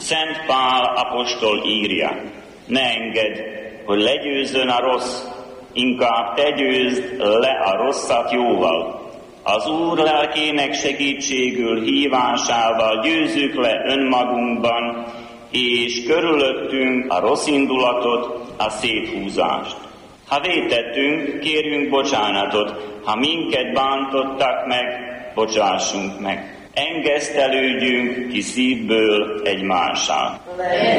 Szent Pál apostol írja, ne engedd, hogy legyőzzön a rossz, inkább te győzd le a rosszat jóval. Az Úr lelkének segítségül hívásával győzzük le önmagunkban, és körülöttünk a rossz indulatot, a széthúzást. Ha vétettünk, kérjünk bocsánatot, ha minket bántottak meg, bocsássunk meg. Engesztelődjünk ki szívből egymással.